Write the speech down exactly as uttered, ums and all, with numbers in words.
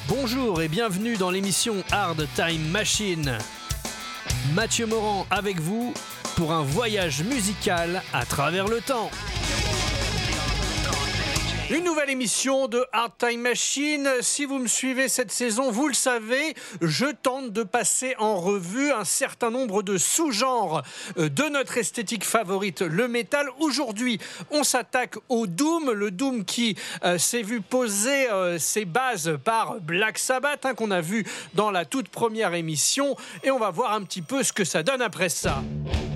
Bonjour et bienvenue dans l'émission Hard Time Machine. Mathieu Morand avec vous pour un voyage musical à travers le temps. Une nouvelle émission de Hard Time Machine. Si vous me suivez cette saison, vous le savez, je tente de passer en revue un certain nombre de sous-genres de notre esthétique favorite, le métal. Aujourd'hui, on s'attaque au Doom, le Doom qui euh, s'est vu poser euh, ses bases par Black Sabbath, hein, qu'on a vu dans la toute première émission, et on va voir un petit peu ce que ça donne après ça.